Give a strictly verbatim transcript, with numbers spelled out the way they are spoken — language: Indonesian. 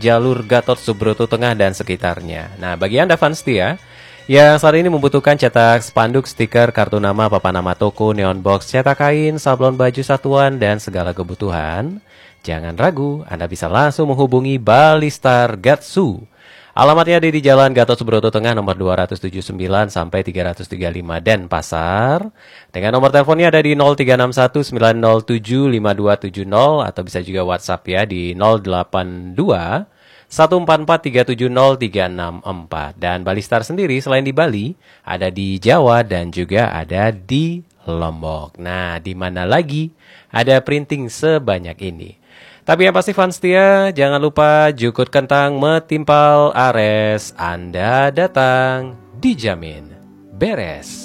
jalur Gatot Subroto Tengah dan sekitarnya. Nah, bagi Anda fans setia yang saat ini membutuhkan cetak spanduk, stiker, kartu nama, papan nama toko, neon box, cetak kain, sablon baju satuan, dan segala kebutuhan, jangan ragu, Anda bisa langsung menghubungi Balistar Gatsu. Alamatnya ada di Jalan Gatot Subroto Tengah nomor dua ratus tujuh puluh sembilan sampai tiga ratus tiga puluh lima Denpasar. Dengan nomor teleponnya ada di nol tiga enam satu sembilan nol tujuh lima dua tujuh nol atau bisa juga WhatsApp ya di nol delapan dua satu empat empat tiga tujuh nol tiga enam empat. Dan Balistar sendiri selain di Bali, ada di Jawa dan juga ada di Lombok. Nah, di mana lagi ada printing sebanyak ini? Tapi yang pasti fans setia, jangan lupa Jukut Kentang Metimpal Ares. Anda datang, dijamin beres.